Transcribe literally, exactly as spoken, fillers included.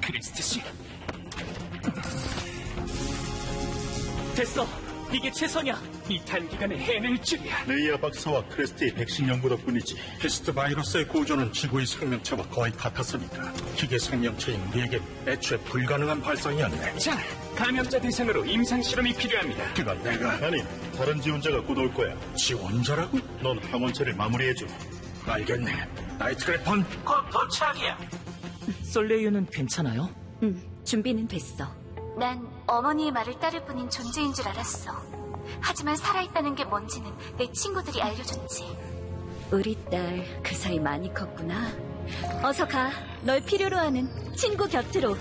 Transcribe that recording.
크리스트 씨. 됐어. 이게 최선이야. 이 단기간에 해낼 줄이야. 레이아 박사와 크레스트의 백신 연구 덕분이지. 패스트 바이러스의 구조는 지구의 생명체와 거의 같았으니까 기계 생명체인 우리에겐 애초에 불가능한 발상이었네. 자, 감염자 대상으로 임상 실험이 필요합니다. 그건 내가 아니, 다른 지원자가 곧 올 거야. 지원자라고? 넌 항원체를 마무리해줘. 알겠네. 나이트그래펀 곧 도착이야. 솔레이유는 괜찮아요? 응, 준비는 됐어. 난 어머니의 말을 따를 뿐인 존재인 줄 알았어. 하지만 살아있다는 게 뭔지는 내 친구들이 알려줬지. 우리 딸 그 사이 많이 컸구나. 어서 가. 널 필요로 하는 친구 곁으로.